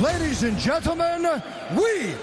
Ladies and gentlemen, we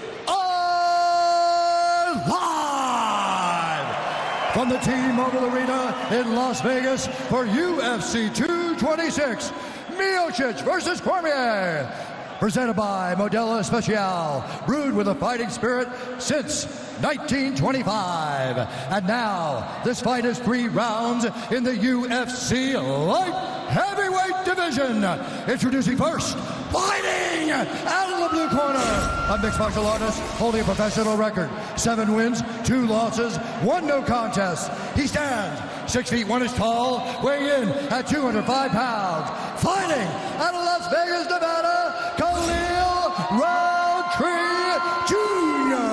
are live from the T-Mobile Arena in Las Vegas for UFC 226. Miocic versus Cormier. Presented by Modelo Especial, brewed with a fighting spirit since 1925. And now, this fight is 3 rounds in the UFC light heavyweight division. Introducing first, fighting out of the blue corner, a mixed martial artist holding a professional record. 7 wins, 2 losses, 1 no contest. He stands 6 feet 1 inch tall, weighing in at 205 pounds. Fighting out of Las Vegas, Nevada, Khalil Roundtree Jr.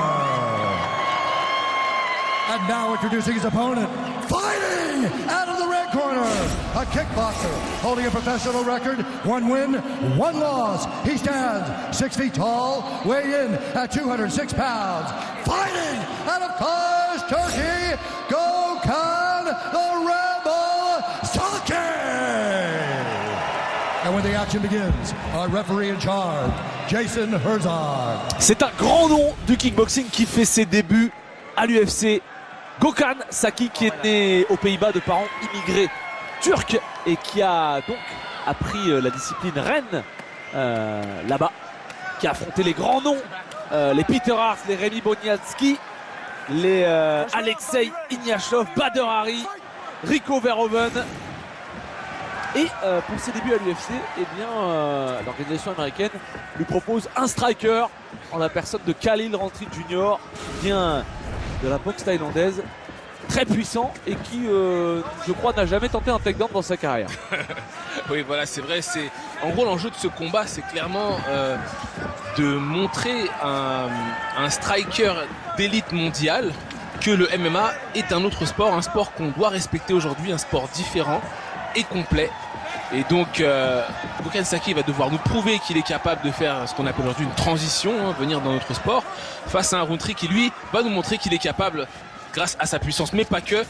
And now introducing his opponent, fighting out of the red corner, a kickboxer holding a professional record, 1 win, 1 loss. He stands 6 feet tall, weighing in at 206 pounds. Fighting out of Kars, Turkey, Gökhan the Rebel Saki. And when the action begins, our referee in charge, Jason Herzog. C'est un grand nom du kickboxing qui fait ses débuts à l'UFC. Gökhan Saki, qui est né aux Pays-Bas de parents immigrés turcs et qui a donc appris la discipline reine là-bas, qui a affronté les grands noms, les Peter Hart, les Remy Bonjatski, les Alexei Ignashov, Badr Hari, Rico Verhoeven. Et pour ses débuts à l'UFC, eh bien, l'organisation américaine lui propose un striker en la personne de Khalil Roundtree Jr., qui vient de la boxe thaïlandaise, très puissant et qui, je crois, n'a jamais tenté un takedown dans sa carrière. Oui, voilà, c'est vrai. En gros, l'enjeu de ce combat, c'est clairement de montrer un striker d'élite mondiale que le MMA est un autre sport, un sport qu'on doit respecter aujourd'hui, un sport différent et complet. Et donc Gökhan Saki va devoir nous prouver qu'il est capable de faire ce qu'on appelle aujourd'hui une transition, venir dans notre sport, face à un Roundtree qui lui va nous montrer qu'il est capable, grâce à sa puissance, mais pas que,